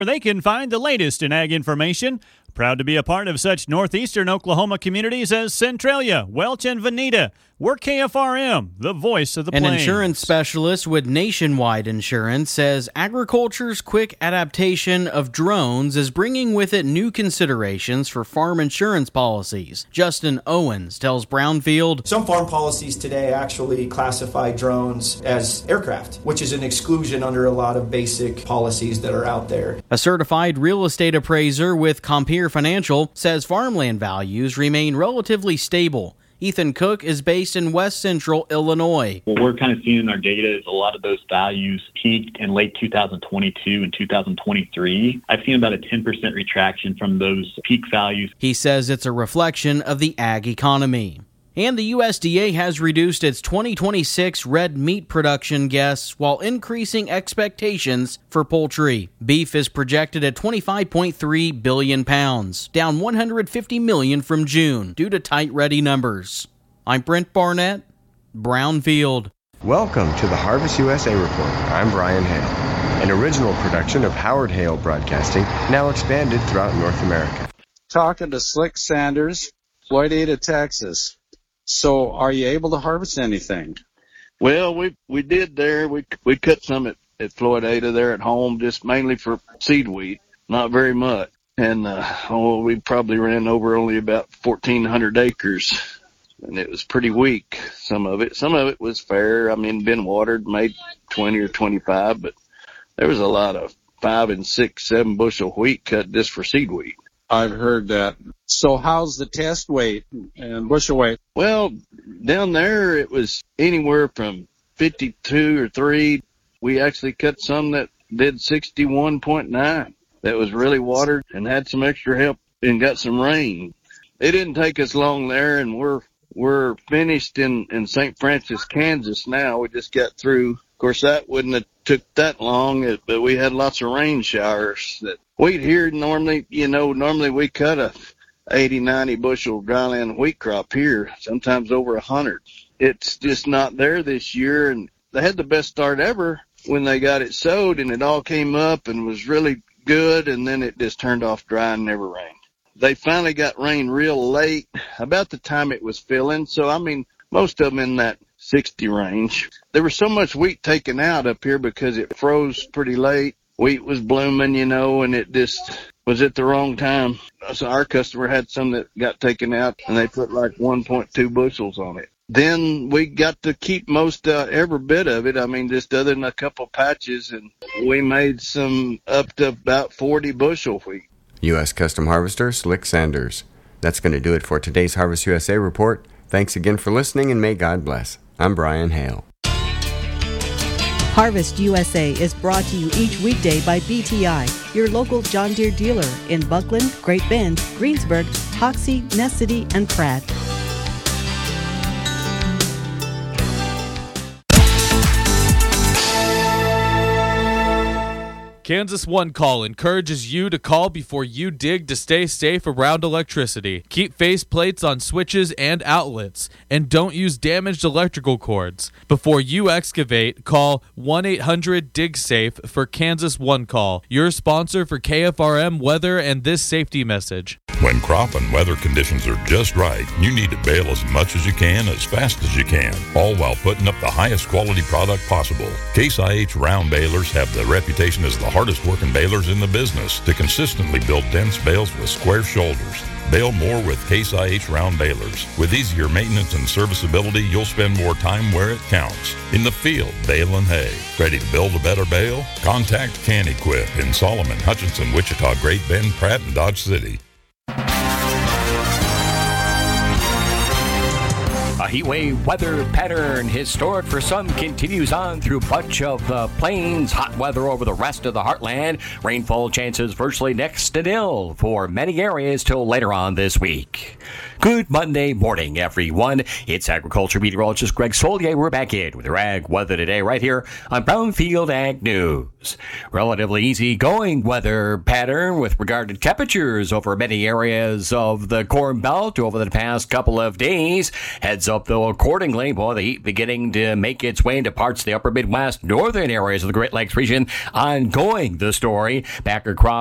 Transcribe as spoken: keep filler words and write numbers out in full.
where they can find the latest in ag information. Proud to be a part of such northeastern Oklahoma communities as Centralia, Welch, and Veneta. We're K F R M, the voice of the An plains. insurance specialist with Nationwide Insurance says agriculture's quick adaptation of drones is bringing with it new considerations for farm insurance policies. Justin Owens tells Brownfield, some farm policies today actually classify drones as aircraft, which is an exclusion under a lot of basic policies that are out there. A certified real estate appraiser with Compeer Financial says farmland values remain relatively stable. Ethan Cook is based in West Central Illinois. What we're kind of seeing in our data is a lot of those values peaked in late two thousand twenty-two and two thousand twenty-three. I've seen about a ten percent retraction from those peak values. He says it's a reflection of the ag economy. And the U S D A has reduced its twenty twenty-six red meat production guess while increasing expectations for poultry. Beef is projected at twenty-five point three billion pounds, down one hundred fifty million from June due to tight ready numbers. I'm Brent Barnett, Brownfield. Welcome to the Harvest U S A Report. I'm Brian Hale, an original production of Howard Hale Broadcasting, now expanded throughout North America. Talking to Slick Sanders, Floydada, Texas. So, are you able to harvest anything? Well, we we did there. We we cut some at, at Floydada there at home, just mainly for seed wheat, not very much. And uh, oh, we probably ran over only about fourteen hundred acres, and it was pretty weak. Some of it, some of it was fair. I mean, been watered, made twenty or twenty-five, but there was a lot of five and six, seven bushel wheat cut just for seed wheat. I've heard that. So how's the test weight and bushel weight? Well, down there it was anywhere from fifty-two or three. We actually cut some that did sixty-one point nine. That was really watered and had some extra help and got some rain. It didn't take us long there, and we're we're finished in, in Saint Francis, Kansas now. We just got through. Of course, that wouldn't have took that long, but we had lots of rain showers. That wheat here normally, you know, normally we cut a eighty, ninety bushel dryland wheat crop here, sometimes over a hundred. It's just not there this year, and they had the best start ever when they got it sowed, and it all came up and was really good, and then it just turned off dry and never rained. They finally got rain real late, about the time it was filling, so I mean, most of them in that sixty range. There was so much wheat taken out up here because it froze pretty late. Wheat was blooming, you know, and it just was at the wrong time. So our customer had some that got taken out, and they put like one point two bushels on it. Then we got to keep most, uh, every bit of it. I mean, just other than a couple patches, and we made some up to about forty bushel wheat. U S Custom Harvester Slick Sanders. That's going to do it for today's Harvest U S A Report. Thanks again for listening, and may God bless. I'm Brian Hale. Harvest U S A is brought to you each weekday by B T I, your local John Deere dealer in Buckland, Great Bend, Greensburg, Hoxie, Ness City, and Pratt. Kansas One Call encourages you to call before you dig to stay safe around electricity. Keep faceplates on switches and outlets, and don't use damaged electrical cords. Before you excavate, call one eight hundred dig safe for Kansas One Call, your sponsor for K F R M weather and this safety message. When crop and weather conditions are just right, you need to bale as much as you can, as fast as you can, all while putting up the highest quality product possible. Case I H round balers have the reputation as the hardest working balers in the business to consistently build dense bales with square shoulders. Bale more with Case I H round balers. With easier maintenance and serviceability, you'll spend more time where it counts. In the field, baling hay. Ready to build a better bale? Contact Can Equip in Solomon, Hutchinson, Wichita, Great Bend, Pratt, and Dodge City. A heatwave weather pattern, historic for some, continues on through much of the plains. Hot weather over the rest of the heartland. Rainfall chances virtually next to nil for many areas till later on this week. Good Monday morning, everyone. It's agriculture meteorologist Greg Solier. We're back in with your ag weather today right here on Brownfield Ag News. Relatively easy going weather pattern with regard to temperatures over many areas of the Corn Belt over the past couple of days. Heads up, though, accordingly. Boy, the heat beginning to make its way into parts of the upper Midwest, northern areas of the Great Lakes region. Ongoing, the story back across